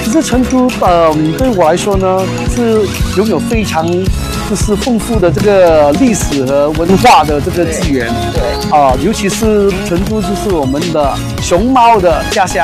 其实成都，对我来说呢，是拥有非常就是丰富的这个历史和文化的这个资源。 对， 尤其是成都就是我们的熊猫的家乡。